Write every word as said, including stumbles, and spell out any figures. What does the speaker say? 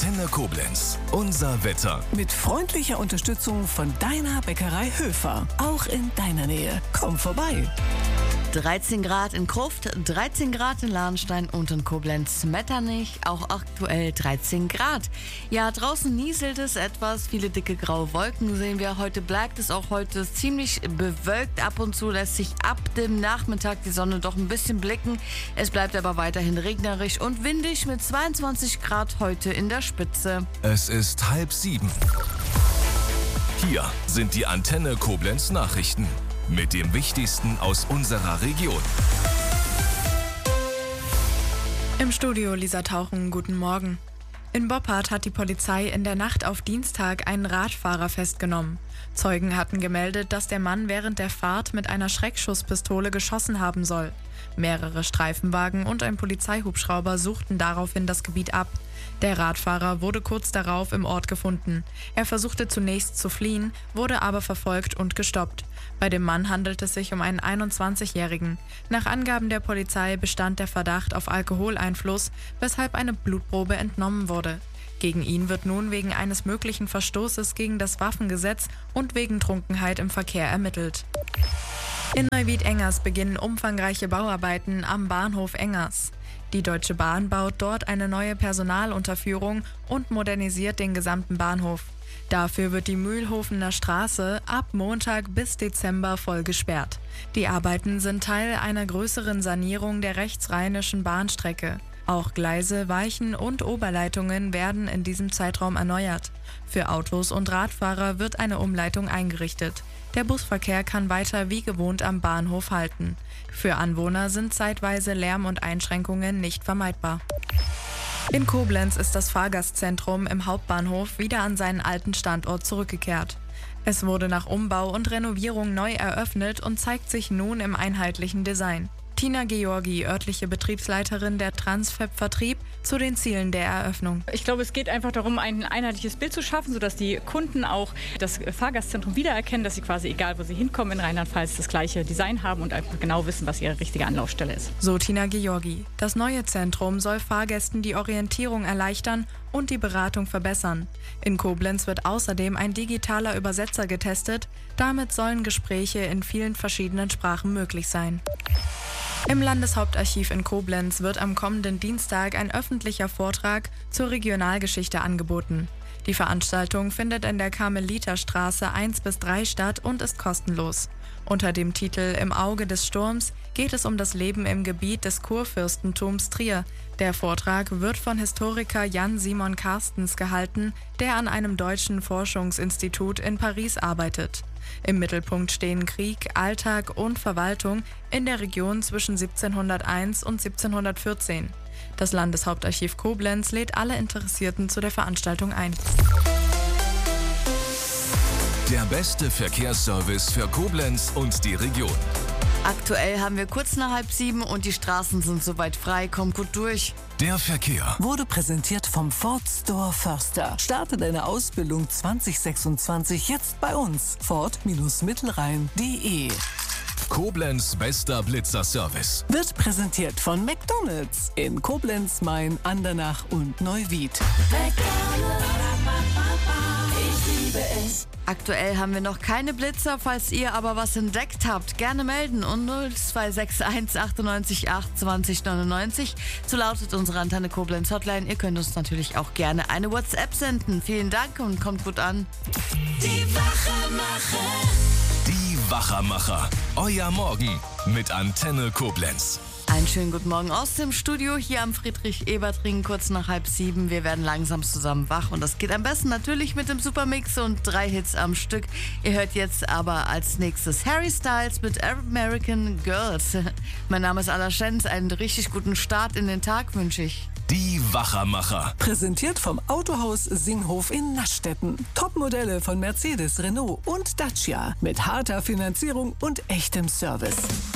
Antenne Koblenz. Unser Wetter. Mit freundlicher Unterstützung von deiner Bäckerei Höfer. Auch in deiner Nähe. Komm vorbei. dreizehn Grad in Kruft, dreizehn Grad in Lahnstein und in Koblenz-Metternich, auch aktuell dreizehn Grad. Ja, draußen nieselt es etwas, viele dicke graue Wolken sehen wir. Heute bleibt es auch heute ziemlich bewölkt. Ab und zu lässt sich ab dem Nachmittag die Sonne doch ein bisschen blicken. Es bleibt aber weiterhin regnerisch und windig mit zweiundzwanzig Grad heute in der Spitze. Es ist halb sieben. Hier sind die Antenne Koblenz Nachrichten. Mit dem Wichtigsten aus unserer Region. Im Studio Lisa Tauchen, guten Morgen. In Boppard hat die Polizei in der Nacht auf Dienstag einen Radfahrer festgenommen. Zeugen hatten gemeldet, dass der Mann während der Fahrt mit einer Schreckschusspistole geschossen haben soll. Mehrere Streifenwagen und ein Polizeihubschrauber suchten daraufhin das Gebiet ab. Der Radfahrer wurde kurz darauf im Ort gefunden. Er versuchte zunächst zu fliehen, wurde aber verfolgt und gestoppt. Bei dem Mann handelt es sich um einen einundzwanzigjährigen. Nach Angaben der Polizei bestand der Verdacht auf Alkoholeinfluss, weshalb eine Blutprobe entnommen wurde. Gegen ihn wird nun wegen eines möglichen Verstoßes gegen das Waffengesetz und wegen Trunkenheit im Verkehr ermittelt. In Neuwied-Engers beginnen umfangreiche Bauarbeiten am Bahnhof Engers. Die Deutsche Bahn baut dort eine neue Personalunterführung und modernisiert den gesamten Bahnhof. Dafür wird die Mühlhofener Straße ab Montag bis Dezember voll gesperrt. Die Arbeiten sind Teil einer größeren Sanierung der rechtsrheinischen Bahnstrecke. Auch Gleise, Weichen und Oberleitungen werden in diesem Zeitraum erneuert. Für Autos und Radfahrer wird eine Umleitung eingerichtet. Der Busverkehr kann weiter wie gewohnt am Bahnhof halten. Für Anwohner sind zeitweise Lärm und Einschränkungen nicht vermeidbar. In Koblenz ist das Fahrgastzentrum im Hauptbahnhof wieder an seinen alten Standort zurückgekehrt. Es wurde nach Umbau und Renovierung neu eröffnet und zeigt sich nun im einheitlichen Design. Tina Georgi, örtliche Betriebsleiterin der Transfab Vertrieb, zu den Zielen der Eröffnung. Ich glaube, es geht einfach darum, ein einheitliches Bild zu schaffen, sodass die Kunden auch das Fahrgastzentrum wiedererkennen, dass sie quasi, egal wo sie hinkommen in Rheinland-Pfalz, das gleiche Design haben und einfach genau wissen, was ihre richtige Anlaufstelle ist. So Tina Georgi. Das neue Zentrum soll Fahrgästen die Orientierung erleichtern und die Beratung verbessern. In Koblenz wird außerdem ein digitaler Übersetzer getestet. Damit sollen Gespräche in vielen verschiedenen Sprachen möglich sein. Im Landeshauptarchiv in Koblenz wird am kommenden Dienstag ein öffentlicher Vortrag zur Regionalgeschichte angeboten. Die Veranstaltung findet in der Karmeliterstraße eins bis drei statt und ist kostenlos. Unter dem Titel Im Auge des Sturms geht es um das Leben im Gebiet des Kurfürstentums Trier. Der Vortrag wird von Historiker Jan Simon Carstens gehalten, der an einem deutschen Forschungsinstitut in Paris arbeitet. Im Mittelpunkt stehen Krieg, Alltag und Verwaltung in der Region zwischen siebzehnhunderteins und siebzehnhundertvierzehn. Das Landeshauptarchiv Koblenz lädt alle Interessierten zu der Veranstaltung ein. Der beste Verkehrsservice für Koblenz und die Region. Aktuell haben wir kurz nach halb sieben und die Straßen sind soweit frei. Kommt gut durch. Der Verkehr Wurde präsentiert vom Ford Store Förster. Starte deine Ausbildung zwanzig sechsundzwanzig jetzt bei uns. Ford Mittelrhein punkt de. Koblenz bester Blitzerservice. Wird präsentiert von McDonald's in Koblenz, Main, Andernach und Neuwied. Ich liebe es. Aktuell haben wir noch keine Blitzer. Falls ihr aber was entdeckt habt, gerne melden. Und null zwei sechs eins achtundneunzig acht zwanzig neunundneunzig. So lautet unsere Antenne Koblenz Hotline. Ihr könnt uns natürlich auch gerne eine WhatsApp senden. Vielen Dank und kommt gut an. Die Wachermacher. Die Wachermacher. Euer Morgen mit Antenne Koblenz. Einen schönen guten Morgen aus dem Studio hier am Friedrich-Ebert-Ring, kurz nach halb sieben. Wir werden langsam zusammen wach und das geht am besten natürlich mit dem Supermix und drei Hits am Stück. Ihr hört jetzt aber als nächstes Harry Styles mit American Girls. Mein Name ist Ala Schenz, einen richtig guten Start in den Tag wünsche ich. Die Wachermacher. Präsentiert vom Autohaus Singhof in Naschstetten. Topmodelle von Mercedes, Renault und Dacia mit harter Finanzierung und echtem Service.